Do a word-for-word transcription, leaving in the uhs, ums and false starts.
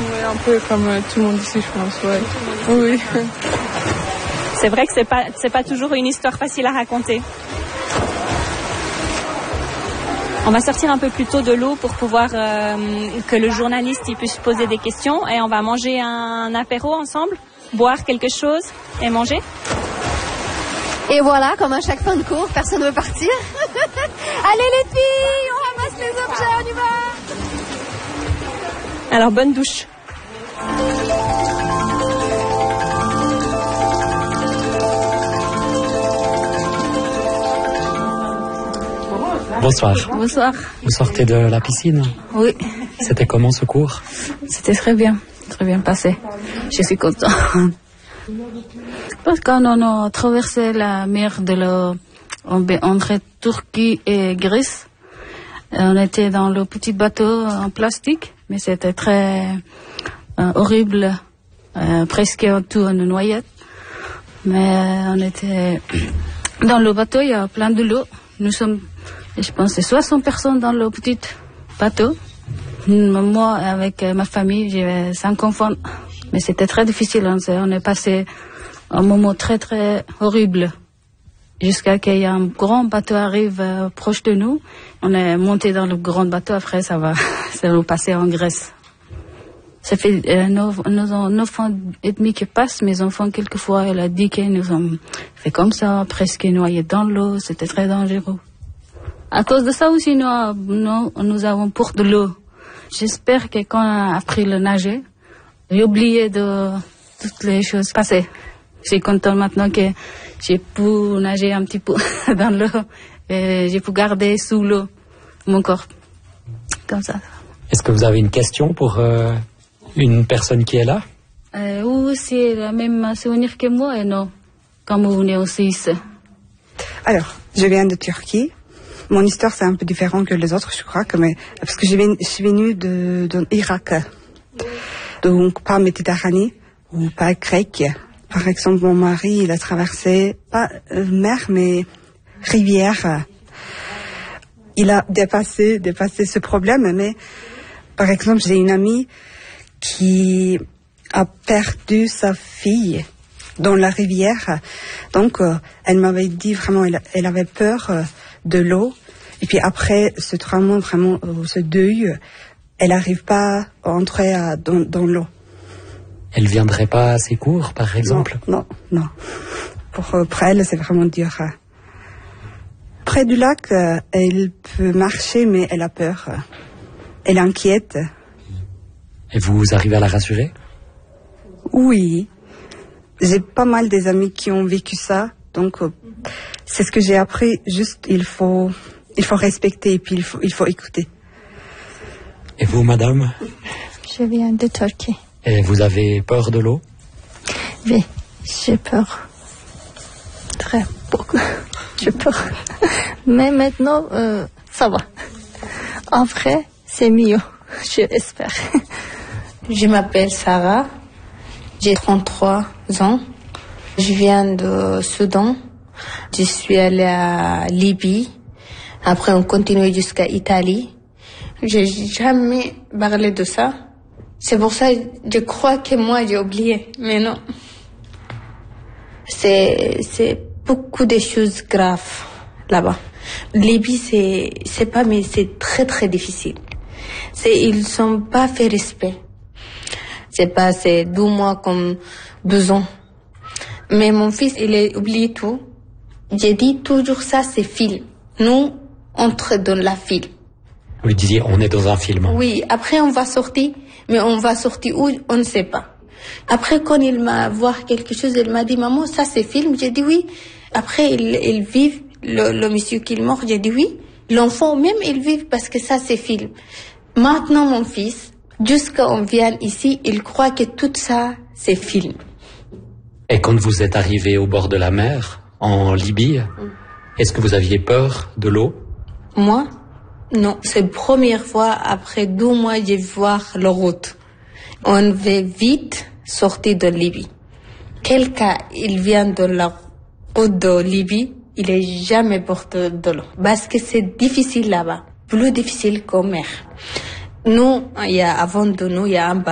Oui, un peu comme euh, tout le monde ici, je pense, ouais. Oui. C'est vrai que c'est pas, c'est pas toujours une histoire facile à raconter. On va sortir un peu plus tôt de l'eau pour pouvoir euh, que le journaliste il puisse poser des questions et on va manger un apéro ensemble, boire quelque chose et manger. Et voilà, comme à chaque fin de cours, personne ne veut partir. Allez les filles, on ramasse les objets, on y va. Alors bonne douche. Bonsoir. Bonsoir. Vous sortez de la piscine? Oui. C'était comment ce cours? C'était très bien, très bien passé. Je suis content. Parce qu'on a traversé la mer de l'eau entre Turquie et Grèce. On était dans le petit bateau en plastique, mais c'était très euh, horrible, euh, presque tout une noyade. Mais euh, on était dans le bateau, il y a plein de l'eau. Nous sommes, je pense, soixante personnes dans le petit bateau. Moi, avec ma famille, j'ai cinq enfants. Mais c'était très difficile. On est passé un moment très, très horrible. Jusqu'à qu'il y ait un grand bateau arrive euh, proche de nous. On est monté dans le grand bateau. Après, ça va, ça va passer en Grèce. Ça fait euh, neuf, neuf ans et demi qui passent. Mes enfants, quelquefois, elle a dit qu'ils nous ont fait comme ça, presque noyés dans l'eau. C'était très dangereux. À cause de ça aussi, nous, nous, nous avons peur de l'eau. J'espère que quand on a appris le nager, j'ai oublié de toutes les choses passées. Je suis contente maintenant que j'ai pu nager un petit peu dans l'eau et j'ai pu garder sous l'eau mon corps. Comme ça. Est-ce que vous avez une question pour euh, une personne qui est là? euh, Ou c'est le même souvenir que moi et non, quand vous venez au Suisse? Alors, je viens de Turquie. Mon histoire, c'est un peu différent que les autres, je crois, que mais, parce que je, viens, je suis venue de, de l'Irak. Donc, pas Méditerranée ou pas grec. Par exemple, mon mari, il a traversé, pas euh, mer, mais rivière. Il a dépassé, dépassé ce problème, mais par exemple, j'ai une amie qui a perdu sa fille dans la rivière. Donc, euh, elle m'avait dit vraiment, elle, elle avait peur euh, de l'eau. Et puis après ce trauma, vraiment, euh, ce deuil, elle n'arrive pas à entrer à, dans, dans l'eau. Elle viendrait pas à ses cours, par exemple? Non, non, non. Pour, euh, pour elle, c'est vraiment dur. Près du lac, euh, elle peut marcher, mais elle a peur. Elle est inquiète. Et vous arrivez à la rassurer? Oui. J'ai pas mal des amis qui ont vécu ça. Donc, euh, c'est ce que j'ai appris. Juste, il faut, il faut respecter et puis il faut, il faut écouter. Et vous, madame? Je viens de Turquie. Et vous avez peur de l'eau? Oui, j'ai peur. Très beaucoup. J'ai peur. Mais maintenant, euh, ça va. En vrai, c'est mieux, j'espère. Je m'appelle Sarah. J'ai trente-trois ans. Je viens de Soudan. Je suis allée à Libye. Après, on continue jusqu'à Italie. J'ai jamais parlé de ça. C'est pour ça que je crois que moi, j'ai oublié. Mais non. C'est, c'est beaucoup de choses graves là-bas. Libye, c'est, c'est pas, mais c'est très, très difficile. C'est, ils sont pas fait respect. C'est pas, c'est deux mois comme deux ans. Mais mon fils, il a oublié tout. J'ai dit toujours ça, c'est film. Nous, entre dans la film. Vous disiez, on est dans un film. Oui, après on va sortir, mais on va sortir où, on ne sait pas. Après, quand il m'a vu quelque chose, il m'a dit, maman, ça c'est film. J'ai dit oui. Après, il, il vit, le, le monsieur qui est mort, j'ai dit oui. L'enfant même, il vit parce que ça c'est film. Maintenant, mon fils, jusqu'à on vient ici, il croit que tout ça, c'est film. Et quand vous êtes arrivé au bord de la mer, en Libye, est-ce que vous aviez peur de l'eau? Moi? Non, c'est la première fois, après deux mois, je vois la route. On veut vite sortir de Libye. Quelqu'un, il vient de la route de Libye, il est jamais porté de l'eau. Parce que c'est difficile là-bas. Plus difficile qu'en mer. Nous, il y a, avant de nous, il y a un